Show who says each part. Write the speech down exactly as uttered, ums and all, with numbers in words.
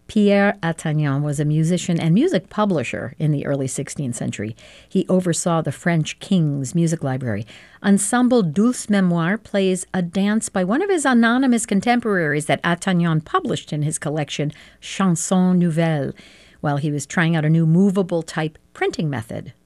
Speaker 1: Pierre Attagnan was a musician and music publisher in the early sixteenth century. He oversaw the French king's music library. Ensemble Douce Mémoire plays a dance by one of his anonymous contemporaries that Attagnan published in his collection Chansons Nouvelles, while he was trying out a new movable type printing method.